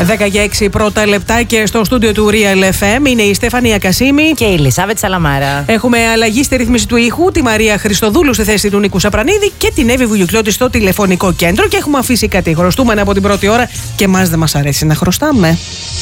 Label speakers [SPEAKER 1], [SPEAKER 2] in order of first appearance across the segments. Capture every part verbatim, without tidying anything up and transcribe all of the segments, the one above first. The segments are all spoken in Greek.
[SPEAKER 1] δέκα και έξι πρώτα λεπτά και στο στούντιο του Real εφ εμ είναι η Στέφανια Κασίμη
[SPEAKER 2] και η Ελισάβετ Σαλαμάρα.
[SPEAKER 1] Έχουμε αλλαγή στη ρύθμιση του ήχου, τη Μαρία Χριστοδούλου στη θέση του Νίκου Σαπρανίδη και την Εύη Βουγιουκλώτη στο τηλεφωνικό κέντρο. Και έχουμε αφήσει κάτι χρωστούμενα από την πρώτη ώρα και μας δεν μας αρέσει να χρωστάμε.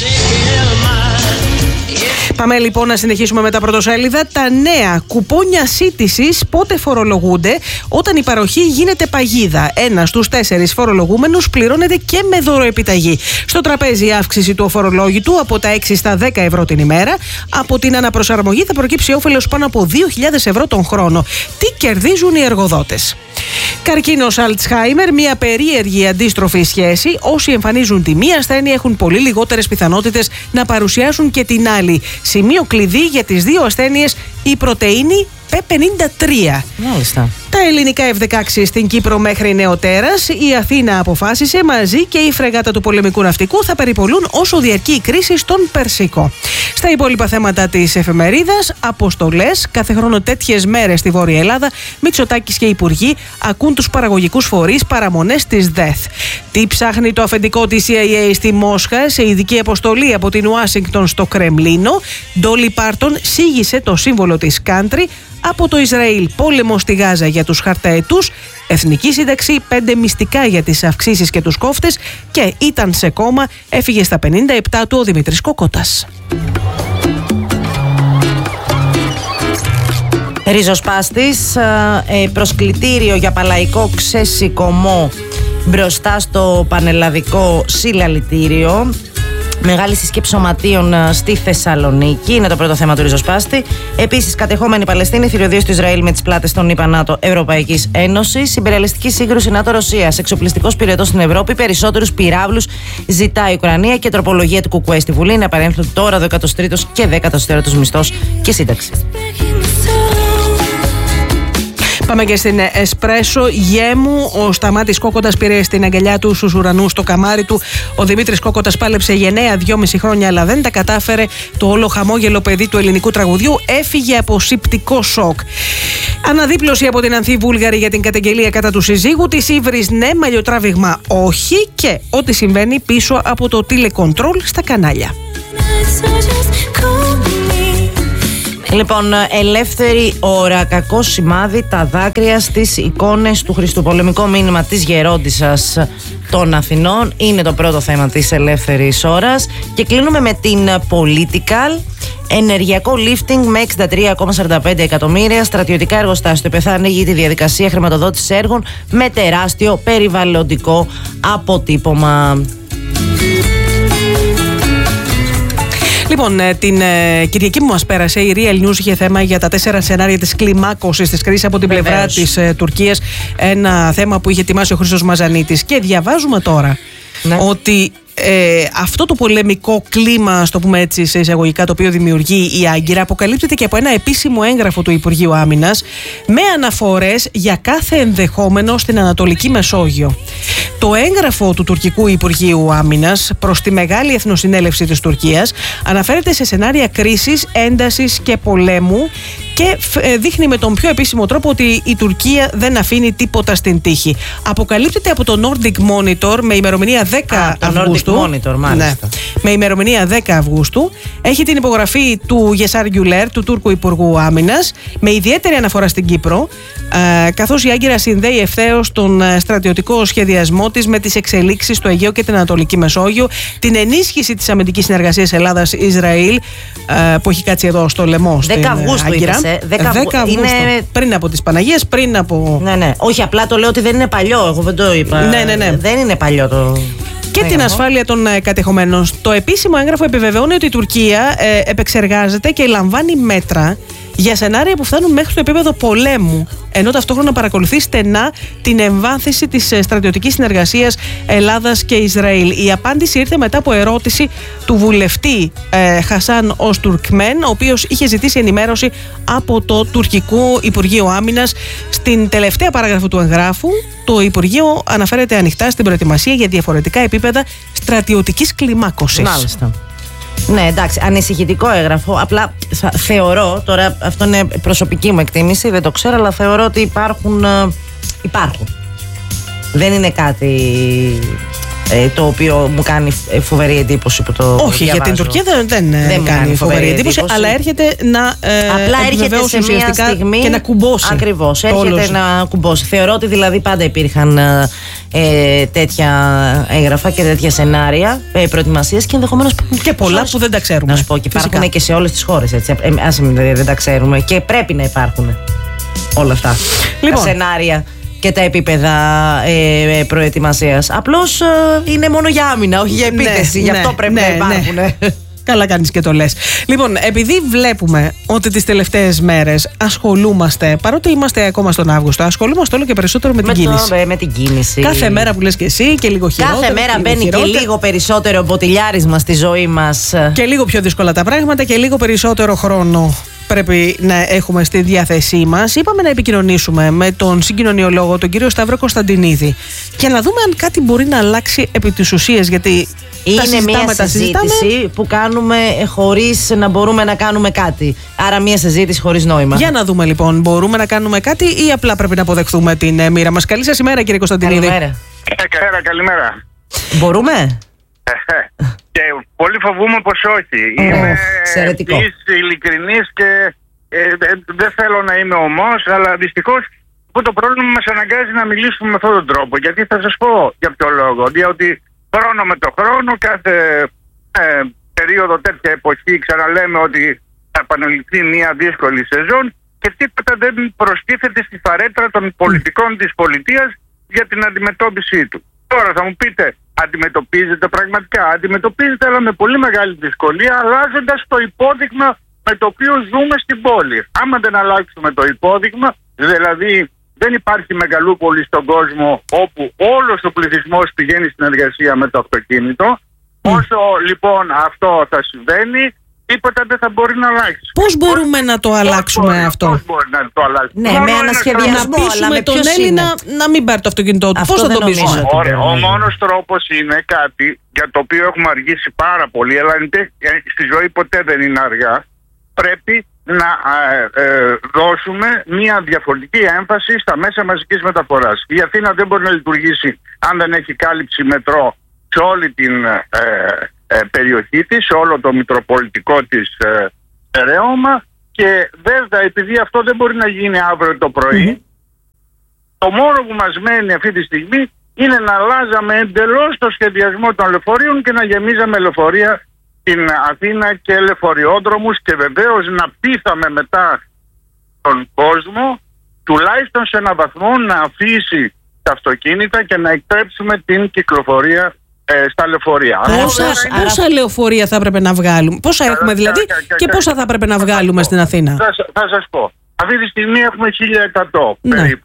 [SPEAKER 1] Πάμε λοιπόν να συνεχίσουμε με τα πρωτοσέλιδα. Τα νέα κουπόνια σύντησης πότε φορολογούνται? Όταν η παροχή γίνεται παγίδα. Ένα στους τέσσερις φορολογούμενους πληρώνεται και με δωροεπιταγή. Στο τραπέζι η αύξηση του αφορολόγητου από τα έξι στα δέκα ευρώ την ημέρα. Από την αναπροσαρμογή θα προκύψει όφελος πάνω από δύο χιλιάδες ευρώ τον χρόνο. Τι κερδίζουν οι εργοδότες? Καρκίνος Αλτσχάιμερ, μια περίεργη αντίστροφη σχέση. Όσοι εμφανίζουν τη μία ασθένεια έχουν πολύ λιγότερες πιθανότητες να παρουσιάσουν και την άλλη. Σημείο κλειδί για τις δύο ασθένειες η πρωτεΐνη πι πενήντα τρία.
[SPEAKER 2] Μάλιστα.
[SPEAKER 1] Τα ελληνικά εφ δεκαέξι στην Κύπρο μέχρι νεοτέρας. Η Αθήνα αποφάσισε μαζί και η φρεγάτα του πολεμικού ναυτικού θα περιπολούν όσο διαρκεί η κρίση στον Περσικό. Στα υπόλοιπα θέματα της εφημερίδας, αποστολές. Κάθε χρόνο τέτοιες μέρες στη Βόρεια Ελλάδα, Μητσοτάκης και οι υπουργοί ακούν τους παραγωγικούς φορείς, παραμονές της ΔΕΘ. Τι ψάχνει το αφεντικό της σι άι έι στη Μόσχα σε ειδική αποστολή από την Ουάσιγκτον στο Κρεμλίνο? Ντόλι Πάρτον σίγησε το σύμβολο της country. Από το Ισραήλ, πόλεμο στη Γάζα για τους χαρταετούς, εθνική σύνταξη, πέντε μυστικά για τις αυξήσεις και τους κόφτες και ήταν σε κόμμα, έφυγε στα πενήντα επτά του ο Δημήτρης Κόκοτας.
[SPEAKER 2] Ριζοσπάστης, προσκλητήριο για παλαϊκό ξεσηκωμό μπροστά στο πανελλαδικό συλλαλητήριο. Μεγάλη συσκέψη σωματείων στη Θεσσαλονίκη είναι το πρώτο θέμα του ριζοσπάστη. Επίσης, κατεχόμενη Παλαιστίνη, θηριωδίες του Ισραήλ με τις πλάτες των ΗΠΑ ΝΑΤΟ Ευρωπαϊκής Ένωσης. Ιμπεριαλιστική σύγκρουση ΝΑΤΟ-Ρωσίας. Εξοπλιστικός πυρετός στην Ευρώπη. Περισσότερους πυράβλους ζητάει η Ουκρανία και τροπολογία του Κουκουέ στη Βουλή να επανέλθουν τώρα ο δέκατος τρίτος και δέκατος τέταρτος μισθός και σύνταξη.
[SPEAKER 1] Πάμε και στην Εσπρέσο. Γέμου. Ο Σταμάτης Κόκοτας πήρε στην αγκαλιά του στους ουρανούς στο καμάρι του. Ο Δημήτρης Κόκοτας πάλεψε γενναία δυόμιση χρόνια, αλλά δεν τα κατάφερε. Το όλο χαμόγελο παιδί του ελληνικού τραγουδιού έφυγε από σηπτικό σοκ. Αναδίπλωση από την Ανθή Βούλγαρη για την καταγγελία κατά του συζύγου της. Ύβρις ναι, μαλλιοτράβηγμα όχι. Και ό,τι συμβαίνει πίσω από το τηλεκοντρόλ στα κανάλια.
[SPEAKER 2] Λοιπόν, ελεύθερη ώρα, κακό σημάδι, τα δάκρυα στις εικόνες του Χριστουπολεμικό μήνυμα της Γερόντισσας των Αθηνών είναι το πρώτο θέμα της ελεύθερης ώρας. Και κλείνουμε με την Political. Ενεργειακό lifting με εξήντα τρία κόμμα σαράντα πέντε εκατομμύρια, στρατιωτικά εργοστάσια. Το ΕΠΕΘΑ ανοίγει τη διαδικασία χρηματοδότησης έργων με τεράστιο περιβαλλοντικό αποτύπωμα.
[SPEAKER 1] Λοιπόν, την ε, Κυριακή που μας πέρασε, η Real News είχε θέμα για τα τέσσερα σενάρια της κλιμάκωσης της κρίσης από την
[SPEAKER 2] Βεβαίως.
[SPEAKER 1] πλευρά της ε, Τουρκίας. Ένα θέμα που είχε ετοιμάσει ο Χρήστος Μαζανίτης. Και διαβάζουμε τώρα
[SPEAKER 2] ναι.
[SPEAKER 1] ότι ε, αυτό το πολεμικό κλίμα, στο πούμε έτσι σε εισαγωγικά, το οποίο δημιουργεί η Άγκυρα, αποκαλύπτεται και από ένα επίσημο έγγραφο του Υπουργείου Άμυνας με αναφορές για κάθε ενδεχόμενο στην Ανατολική Μεσόγειο. Το έγγραφο του τουρκικού Υπουργείου Άμυνας προς τη Μεγάλη Εθνοσυνέλευση της Τουρκίας αναφέρεται σε σενάρια κρίσης, έντασης και πολέμου και δείχνει με τον πιο επίσημο τρόπο ότι η Τουρκία δεν αφήνει τίποτα στην τύχη. Αποκαλύπτεται από το Nordic Monitor με ημερομηνία δέκα Αυγούστου.
[SPEAKER 2] Monitor, μάλιστα. Ναι.
[SPEAKER 1] Με ημερομηνία δέκα Αυγούστου. Έχει την υπογραφή του Γεσάρ Γκιουλέρ, του Τούρκου Υπουργού Άμυνας, με ιδιαίτερη αναφορά στην Κύπρο, ε, καθώς η Άγκυρα συνδέει ευθέως τον στρατιωτικό σχεδιασμό της με τις εξελίξεις στο Αιγαίο και την Ανατολική Μεσόγειο, την ενίσχυση της αμυντικής συνεργασίας Ελλάδας-Ισραήλ, ε, που έχει κάτσει εδώ στο λαιμό στην
[SPEAKER 2] δέκα Αυγούστου
[SPEAKER 1] Άγκυρα.
[SPEAKER 2] είπες, ε. δέκα Αυγούστου.
[SPEAKER 1] Είναι... Πριν από τις Παναγίες, πριν από.
[SPEAKER 2] Ναι, ναι. Όχι, απλά το λέω ότι δεν είναι παλιό. Εγώ δεν το είπα.
[SPEAKER 1] Ναι, ναι, ναι.
[SPEAKER 2] Δεν είναι παλιό το.
[SPEAKER 1] Και την ασφάλεια των ε, κατεχομένων. Το επίσημο έγγραφο επιβεβαιώνει ότι η Τουρκία ε, επεξεργάζεται και λαμβάνει μέτρα για σενάρια που φτάνουν μέχρι το επίπεδο πολέμου, ενώ ταυτόχρονα παρακολουθεί στενά την εμβάθυνση της στρατιωτικής συνεργασίας Ελλάδας και Ισραήλ. Η απάντηση ήρθε μετά από ερώτηση του βουλευτή ε, Χασάν Ως Τουρκμέν, ο οποίος είχε ζητήσει ενημέρωση από το τουρκικό Υπουργείο Άμυνας. Στην τελευταία παράγραφο του εγγράφου, το Υπουργείο αναφέρεται ανοιχτά στην προετοιμασία για διαφορετικά επίπεδα στρατιωτικής κλιμάκωσης.
[SPEAKER 2] Μάλιστα. Ναι, εντάξει, ανησυχητικό έγγραφο. Απλά θα, θεωρώ, τώρα αυτό είναι προσωπική μου εκτίμηση, δεν το ξέρω, αλλά θεωρώ ότι υπάρχουν. Ε, υπάρχουν. Δεν είναι κάτι Ε, το οποίο μου κάνει φοβερή εντύπωση που το
[SPEAKER 1] Όχι, για την Τουρκία δεν, δεν, δεν κάνει φοβερή, φοβερή εντύπωση, εντύπωση, αλλά έρχεται να ε,
[SPEAKER 2] απλά έρχεται σε μια στιγμή
[SPEAKER 1] και να κουμπώσει.
[SPEAKER 2] Ακριβώς, έρχεται όλος. να κουμπώσει. Θεωρώ ότι δηλαδή πάντα υπήρχαν ε, τέτοια έγγραφα και τέτοια σενάρια ε, προετοιμασίας και ενδεχομένως
[SPEAKER 1] και πολλά που δεν τα ξέρουμε.
[SPEAKER 2] Να σου πω, και υπάρχουν και σε όλες τις χώρες. Έτσι. Ε, ας μην δεν τα ξέρουμε και πρέπει να υπάρχουν όλα αυτά λοιπόν. τα σενάρια και τα επίπεδα ε, προετοιμασίας. Απλώς ε, είναι μόνο για άμυνα, όχι για επίθεση. Ναι, Γι' αυτό ναι, πρέπει ναι, να υπάρχουν. Ναι.
[SPEAKER 1] Καλά κάνεις και το λες. Λοιπόν, επειδή βλέπουμε ότι τις τελευταίες μέρες ασχολούμαστε, παρότι είμαστε ακόμα στον Αύγουστο, ασχολούμαστε όλο και περισσότερο με την
[SPEAKER 2] με
[SPEAKER 1] κίνηση.
[SPEAKER 2] Το, με, με την κίνηση.
[SPEAKER 1] Κάθε μέρα που λες και εσύ και λίγο χειρότερα.
[SPEAKER 2] Κάθε μέρα
[SPEAKER 1] και
[SPEAKER 2] μπαίνει
[SPEAKER 1] και
[SPEAKER 2] λίγο περισσότερο μποτιλιάρισμα στη ζωή μας.
[SPEAKER 1] Και λίγο πιο δύσκολα τα πράγματα και λίγο περισσότερο χρόνο πρέπει να έχουμε στη διάθεσή μας. Είπαμε να επικοινωνήσουμε με τον συγκοινωνιολόγο, τον κύριο Σταύρο Κωνσταντινίδη, και να δούμε αν κάτι μπορεί να αλλάξει επί της ουσίας. Γιατί
[SPEAKER 2] είναι μια συζήτηση που κάνουμε χωρίς να μπορούμε να κάνουμε κάτι. Άρα μια συζήτηση χωρίς νόημα.
[SPEAKER 1] Για να δούμε λοιπόν, μπορούμε να κάνουμε κάτι ή απλά πρέπει να αποδεχθούμε την ε, μοίρα μας. Καλή σας ημέρα, κύριε Κωνσταντινίδη.
[SPEAKER 2] Καλημέρα.
[SPEAKER 3] Ε, καλημέρα, καλημέρα.
[SPEAKER 2] Μπορούμε?
[SPEAKER 3] Και πολύ φοβούμαι πως όχι.
[SPEAKER 2] Oh,
[SPEAKER 3] είμαι
[SPEAKER 2] ευθύς,
[SPEAKER 3] ειλικρινής και ε, ε, δεν θέλω να είμαι ομός, αλλά δυστυχώς αυτό το πρόβλημα μας αναγκάζει να μιλήσουμε με αυτόν τον τρόπο. Γιατί θα σας πω για ποιο λόγο. Διότι χρόνο με το χρόνο, κάθε ε, περίοδο, τέτοια εποχή, ξαναλέμε ότι θα επαναληφθεί μια δύσκολη σεζόν και τίποτα δεν προστίθεται στη φαρέτρα των πολιτικών της πολιτείας για την αντιμετώπιση του. Τώρα θα μου πείτε, αντιμετωπίζεται πραγματικά? Αντιμετωπίζεται, αλλά με πολύ μεγάλη δυσκολία, αλλάζοντας το υπόδειγμα με το οποίο ζούμε στην πόλη. Άμα δεν αλλάξουμε το υπόδειγμα, δηλαδή δεν υπάρχει μεγαλούπολη στον κόσμο όπου όλος ο πληθυσμός πηγαίνει στην εργασία με το αυτοκίνητο. Mm. Όσο λοιπόν αυτό θα συμβαίνει, τίποτα δεν θα μπορεί να αλλάξει.
[SPEAKER 1] Πώς μπορούμε να το αλλάξουμε
[SPEAKER 3] πώς
[SPEAKER 1] αυτό?
[SPEAKER 3] Πώς μπορεί να το αλλάξουμε?
[SPEAKER 2] Ναι, με ανασχεδιασμό,
[SPEAKER 1] να πείσουμε τον Έλληνα να μην πάρει το αυτοκίνητό του. Πώς θα το πείσουμε?
[SPEAKER 3] Ο μόνος τρόπος είναι κάτι για το οποίο έχουμε αργήσει πάρα πολύ, αλλά στη ζωή ποτέ δεν είναι αργά. Πρέπει να ε, ε, δώσουμε μια διαφορετική έμφαση στα μέσα μαζικής μεταφοράς. Η Αθήνα δεν μπορεί να λειτουργήσει αν δεν έχει κάλυψη μετρό σε όλη την ε, ε, περιοχή της, σε όλο το μητροπολιτικό της ε, ερέωμα, και βέβαια επειδή αυτό δεν μπορεί να γίνει αύριο το πρωί, mm-hmm. το μόνο που μας μένει αυτή τη στιγμή είναι να αλλάζαμε εντελώς το σχεδιασμό των λεωφορείων και να γεμίζαμε λεωφορεία στην Αθήνα και λεωφοριόδρομους, και βεβαίως να πείθαμε μετά τον κόσμο τουλάχιστον σε έναν βαθμό να αφήσει τα αυτοκίνητα και να εκτρέψουμε την κυκλοφορία ε, στα λεωφορεία.
[SPEAKER 1] Πόσα, είναι... πόσα λεωφορεία θα έπρεπε να βγάλουμε? Πόσα θα, έχουμε δηλαδή κα, κα, και κα, πόσα θα έπρεπε να βγάλουμε στην Αθήνα?
[SPEAKER 3] Θα, θα σας πω. Αυτή τη στιγμή έχουμε χίλια εκατό ναι. περίπου.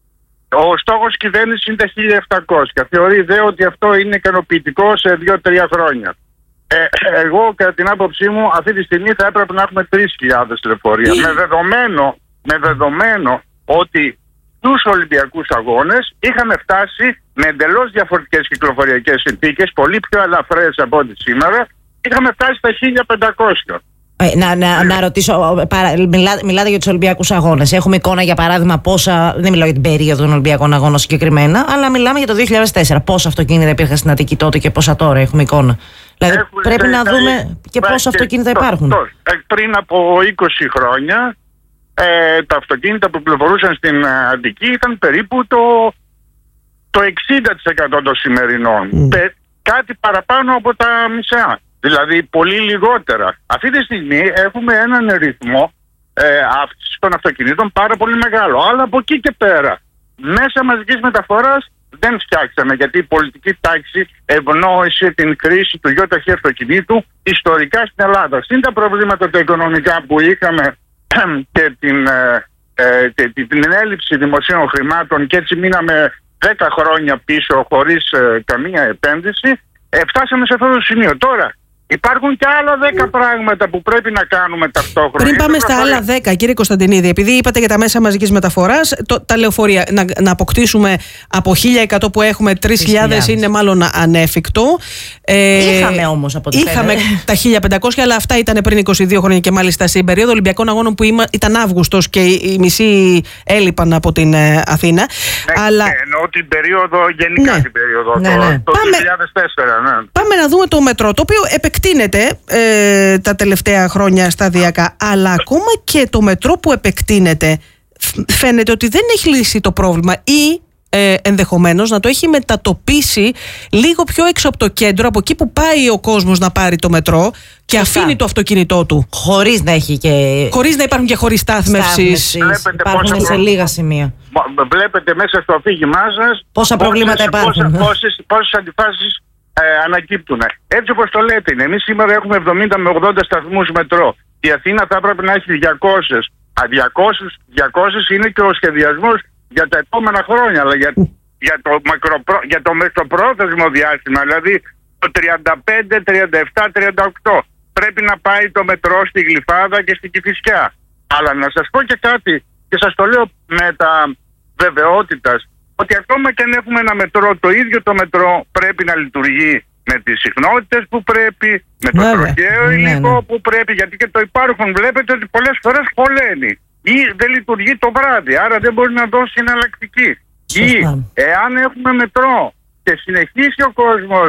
[SPEAKER 3] Ο στόχος κυβέρνησης είναι τα χίλια επτακόσια. Θεωρεί δε ότι αυτό είναι ικανοποιητικό σε δύο τρία χρόνια. Ε, εγώ κατά την άποψή μου αυτή τη στιγμή θα έπρεπε να έχουμε τρεις χιλιάδες λεωφορεία. με, δεδομένο, με δεδομένο ότι στους Ολυμπιακούς Αγώνες είχαμε φτάσει με εντελώς διαφορετικές κυκλοφοριακές συνθήκες, πολύ πιο ελαφρές από ό,τι σήμερα, είχαμε φτάσει στα χίλια πεντακόσια.
[SPEAKER 2] Ε, να, να, να ρωτήσω, παρα, μιλά, μιλάτε για τους Ολυμπιακούς Αγώνες. Έχουμε εικόνα για παράδειγμα πόσα, δεν μιλάω για την περίοδο των Ολυμπιακών Αγώνων συγκεκριμένα, αλλά μιλάμε για το δύο χιλιάδες τέσσερα. Πόσα αυτοκίνητα υπήρχαν στην Αττική τότε και πόσα τώρα, έχουμε εικόνα. Δηλαδή έχουμε, πρέπει να δούμε και πόσα αυτοκίνητα και υπάρχουν.
[SPEAKER 3] Το, το, πριν από είκοσι χρόνια ε, τα αυτοκίνητα που πληροφορούσαν στην Αττική ήταν περίπου το, το εξήντα τοις εκατό των σημερινών. Mm. Πε, κάτι παραπάνω από τα μισά. Δηλαδή πολύ λιγότερα. Αυτή τη στιγμή έχουμε έναν ρυθμό ε, αύξησης των αυτοκινήτων πάρα πολύ μεγάλο. Αλλά από εκεί και πέρα, μέσα μαζικής μεταφοράς δεν φτιάξαμε, γιατί η πολιτική τάξη ευνόησε την κρίση του γιοταχή αυτοκινήτου ιστορικά στην Ελλάδα. Συν τα προβλήματα τα οικονομικά που είχαμε και την, ε, ε, την, την έλλειψη δημοσίων χρημάτων, και έτσι μείναμε δέκα χρόνια πίσω χωρίς ε, καμία επένδυση, ε, φτάσαμε σε αυτό το σημείο. Τώρα, Υπάρχουν και άλλα δέκα πράγματα που πρέπει να κάνουμε ταυτόχρονα.
[SPEAKER 1] Πριν πάμε στα άλλα δέκα, κύριε Κωνσταντινίδη, επειδή είπατε για τα μέσα μαζικής μεταφοράς, το, τα λεωφορεία, να, να αποκτήσουμε από χίλια εκατό που έχουμε, τρεις χιλιάδες είναι μάλλον ανέφικτο.
[SPEAKER 2] Ε, είχαμε όμως από ό,τι
[SPEAKER 1] Είχαμε τα χίλια πεντακόσια, αλλά αυτά ήταν πριν είκοσι δύο χρόνια και μάλιστα στην περίοδο Ολυμπιακών Αγώνων που ήταν Αύγουστος και οι μισοί έλειπαν από την ε, Αθήνα.
[SPEAKER 3] Ναι,
[SPEAKER 1] αλλά...
[SPEAKER 3] εννοώ την περίοδο, γενικά ναι. την περίοδο,
[SPEAKER 2] ναι,
[SPEAKER 3] το,
[SPEAKER 2] ναι.
[SPEAKER 3] το
[SPEAKER 1] Πάμε...
[SPEAKER 3] δύο χιλιάδες τέσσερα. Ναι.
[SPEAKER 1] Πάμε να δούμε το μετρό, το οποίο επεκτείνεται ε, τα τελευταία χρόνια σταδιακά, αλλά ακόμα και το μετρό που επεκτείνεται φαίνεται ότι δεν έχει λύσει το πρόβλημα ή ε, ενδεχομένως να το έχει μετατοπίσει λίγο πιο έξω από το κέντρο, από εκεί που πάει ο κόσμος να πάρει το μετρό και Σωστά. αφήνει το αυτοκίνητό του.
[SPEAKER 2] Χωρίς να έχει και...
[SPEAKER 1] Χωρίς να υπάρχουν και χωρίς στάθμευσης.
[SPEAKER 2] Υπάρχουν σε λίγα σημεία.
[SPEAKER 3] Βλέπετε μέσα στο αφήγημά σας
[SPEAKER 2] πόσα προβλήματα υπάρχουν.
[SPEAKER 3] Πόσες, πόσες αντιφάσεις ε, ανακύπτουν. Έτσι όπως το λέτε είναι. Εμείς σήμερα έχουμε εβδομήντα με ογδόντα σταθμούς μετρό. Η Αθήνα θα έπρεπε να έχει διακόσιες. διακόσιες, διακόσιες είναι και ο σχεδιασμός για τα επόμενα χρόνια, αλλά για, για, το, μακροπρό, για το μεσοπρόθεσμο διάστημα, δηλαδή το τριάντα πέντε, τριάντα επτά, τριάντα οκτώ. Πρέπει να πάει το μετρό στη Γλυφάδα και στην Κηφισιά. Αλλά να σας πω και κάτι, και σας το λέω με τα βεβαιότητας, ότι ακόμα και αν έχουμε ένα μετρό, το ίδιο το μετρό πρέπει να λειτουργεί με τις συχνότητες που πρέπει, με το τροχαίο υλικό ναι, ναι. που πρέπει, γιατί και το υπάρχον βλέπετε ότι πολλές φορές χωλαίνει ή δεν λειτουργεί το βράδυ, άρα δεν μπορεί να δώσει εναλλακτική. Ή εάν έχουμε μετρό και συνεχίσει ο κόσμος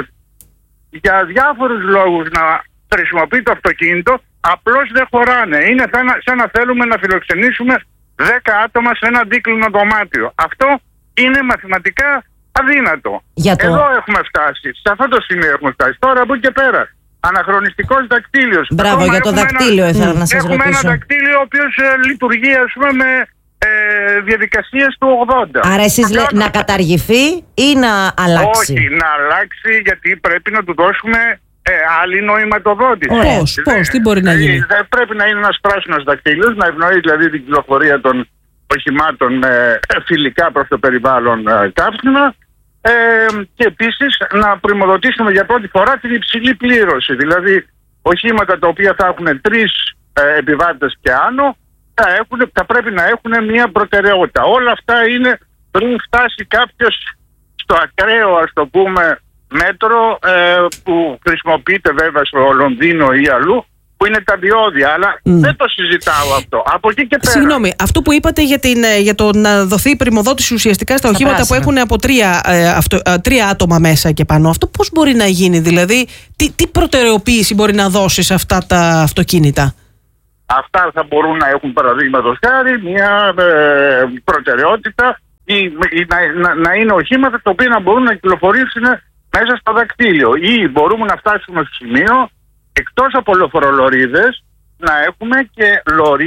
[SPEAKER 3] για διάφορους λόγους να χρησιμοποιεί το αυτοκίνητο, απλώς δεν χωράνε. Είναι σαν να θέλουμε να φιλοξενήσουμε δέκα άτομα σε ένα αντίκλινο δωμάτιο. Αυτό είναι μαθηματικά αδύνατο. Το... Εδώ έχουμε φτάσει. Σε αυτό το σημείο έχουμε φτάσει. Τώρα από εκεί και πέρα. Αναχρονιστικός δακτύλιος.
[SPEAKER 2] Μπράβο, για το δακτύλιο ένα... ήθελα να σας
[SPEAKER 3] έχουμε
[SPEAKER 2] ρωτήσω.
[SPEAKER 3] Έχουμε ένα δακτύλιο ο οποίος ε, λειτουργεί ας πούμε με ε, διαδικασίες του ογδόντα.
[SPEAKER 2] Άρα εσείς λέτε να καταργηθεί ή να αλλάξει?
[SPEAKER 3] Όχι, να αλλάξει, γιατί πρέπει να του δώσουμε ε, άλλη νοηματοδότηση.
[SPEAKER 1] Πώς,
[SPEAKER 3] ε,
[SPEAKER 1] πώς, τι μπορεί να γίνει?
[SPEAKER 3] Ε, πρέπει να είναι ένας πράσινος δακτύλιος, να ευνοεί δηλαδή την κυκλοφορία των οχημάτων ε, φιλικά προς το περιβάλλον ε, καύσιμα. Ε, και επίσης να πρημοδοτήσουμε για πρώτη φορά την υψηλή πλήρωση. Δηλαδή οχήματα τα οποία θα έχουν τρεις ε, επιβάτες και άνω θα, έχουν, θα πρέπει να έχουν μια προτεραιότητα. Όλα αυτά είναι πριν φτάσει κάποιος στο ακραίο, ας το πούμε, μέτρο ε, που χρησιμοποιείται βέβαια στο Λονδίνο ή αλλού, που είναι τα διόδια, αλλά mm. δεν το συζητάω αυτό. Από εκεί και πέρα.
[SPEAKER 1] Συγγνώμη, αυτό που είπατε για, την, για το να δοθεί πρημοδότηση ουσιαστικά στα, στα οχήματα πράσινα. Που έχουν από τρία, ε, αυτο, ε, τρία άτομα μέσα και πάνω, αυτό πώς μπορεί να γίνει, δηλαδή, τι, τι προτεραιοποίηση μπορεί να δώσει σε αυτά τα αυτοκίνητα?
[SPEAKER 3] Αυτά θα μπορούν να έχουν παραδείγματος χάρη μια ε, προτεραιότητα ή, ή να, να, να είναι οχήματα τα οποία να μπορούν να κυκλοφορήσουν μέσα στο δακτύλιο. Ή μπορούμε να φτάσουμε στο σημείο, εκτός από λεωφορολωρίδες, να έχουμε και λωρίδες